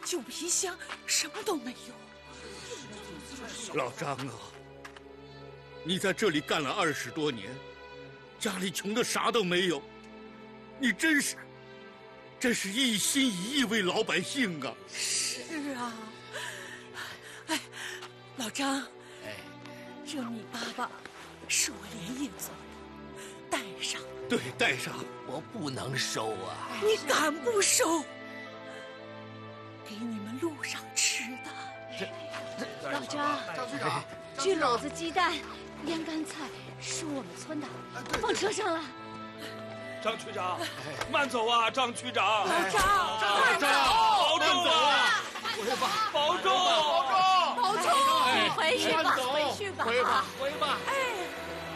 旧皮箱什么都没有。 老张啊，你在这里干了20多年，家里穷的啥都没有，你真是一心一意为老百姓啊！ 是啊，哎，老张，这米粑粑是我连夜做的，带上。 对，带上。 我不能收啊！ 你敢不收？给你们路上吃的。 老张，这篓子鸡蛋、腌干菜是我们村的，放车上了。 张区长，慢走啊！张区长， 老张， 慢走，保重啊！保重， 保重，回去吧，回去吧， 回吧。 哎。